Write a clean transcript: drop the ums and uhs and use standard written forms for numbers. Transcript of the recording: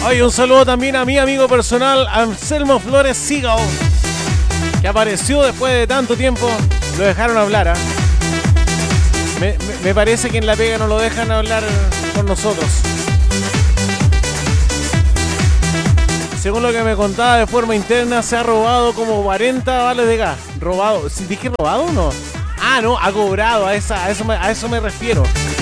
Oye, un saludo también a mi amigo personal, Anselmo Flores Sigao, que apareció después de tanto tiempo. Lo dejaron hablar, ¿ah? Me parece que en la pega no lo dejan hablar con nosotros. Según lo que me contaba de forma interna, se ha robado como 40 vales de gas. ¿Robado? ¿Dije robado o no? Ah, no, ha cobrado, a eso me refiero.